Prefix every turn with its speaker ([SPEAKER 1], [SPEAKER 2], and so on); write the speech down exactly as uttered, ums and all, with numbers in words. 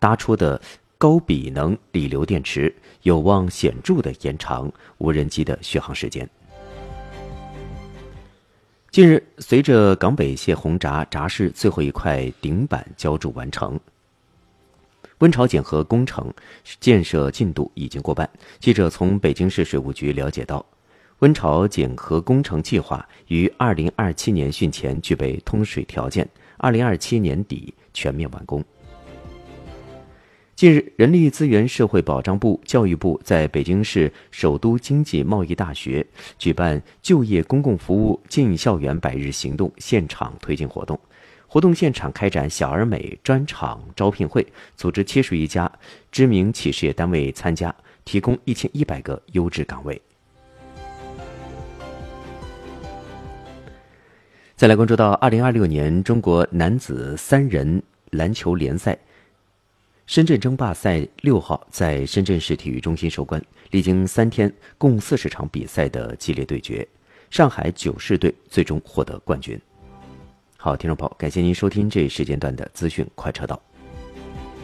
[SPEAKER 1] 搭出的高比能锂流电池，有望显著地延长无人机的续航时间。近日，随着港北蟹红闸闸室最后一块顶板浇筑完成，温潮检核工程建设进度已经过半。记者从北京市水务局了解到，温潮检核工程计划于二零二七年汛前具备通水条件，二零二七年底全面完工。近日，人力资源社会保障部、教育部在北京市首都经济贸易大学举办就业公共服务进校园百日行动现场推进活动。活动现场开展小而美专场招聘会，组织七十余家知名企事业单位参加，提供一千一百个优质岗位。再来关注到二零二六年中国男子三人篮球联赛深圳争霸赛六号在深圳市体育中心收官，历经三天共四十场比赛的激烈对决，上海九市队最终获得冠军。好，听众朋友，感谢您收听这一时间段的资讯快车道。